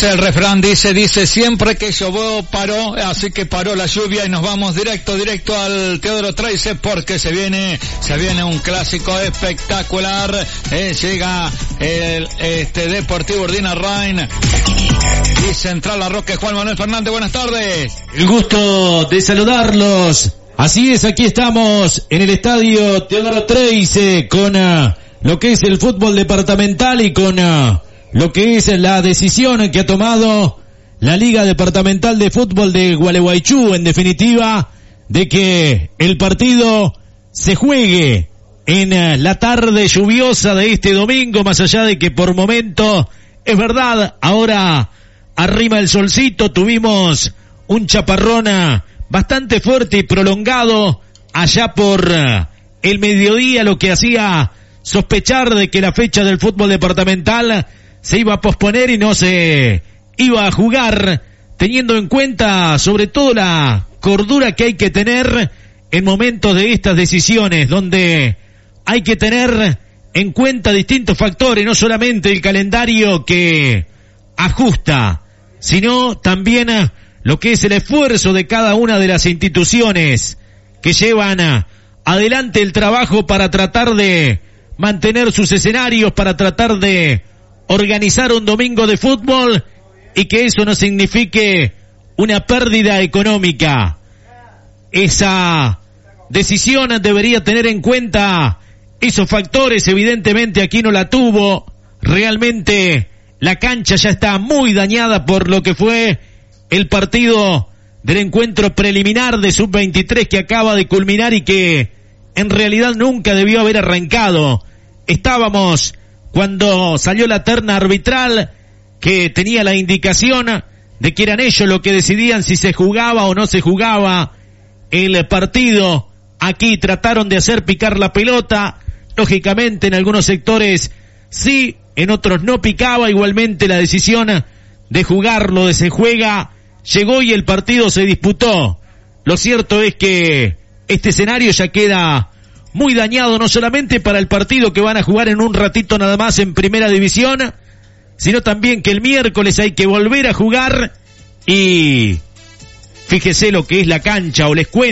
Dice el refrán, dice siempre que llovió paró, así que paró la lluvia y nos vamos directo al Teodoro Treyce porque se viene un clásico espectacular. Llega el Deportivo Urdinarrain y Central La Roque. Juan Manuel Fernández, buenas tardes. El gusto de saludarlos. Así es, aquí estamos en el estadio Teodoro Treyce con lo que es el fútbol departamental y con lo que es la decisión que ha tomado la Liga Departamental de Fútbol de Gualeguaychú, en definitiva, de que el partido se juegue en la tarde lluviosa de este domingo, más allá de que por momento, es verdad, ahora arrima el solcito, tuvimos un chaparrón bastante fuerte y prolongado allá por el mediodía, lo que hacía sospechar de que la fecha del fútbol departamental se iba a posponer y no se iba a jugar, teniendo en cuenta sobre todo la cordura que hay que tener en momentos de estas decisiones, donde hay que tener en cuenta distintos factores, no solamente el calendario que ajusta, sino también lo que es el esfuerzo de cada una de las instituciones que llevan adelante el trabajo para tratar de mantener sus escenarios, para tratar de organizar un domingo de fútbol y que eso no signifique una pérdida económica. Esa decisión debería tener en cuenta esos factores, evidentemente aquí no la tuvo. Realmente la cancha ya está muy dañada por lo que fue el partido del encuentro preliminar de Sub-23 que acaba de culminar y que en realidad nunca debió haber arrancado. Estábamos cuando salió la terna arbitral que tenía la indicación de que eran ellos los que decidían si se jugaba o no se jugaba el partido. Aquí trataron de hacer picar la pelota, lógicamente en algunos sectores sí, en otros no picaba. Igualmente la decisión de jugarlo, de se juega, llegó y el partido se disputó. Lo cierto es que este escenario ya queda muy dañado, no solamente para el partido que van a jugar en un ratito nada más en primera división, sino también que el miércoles hay que volver a jugar y fíjese lo que es la cancha, o les cuento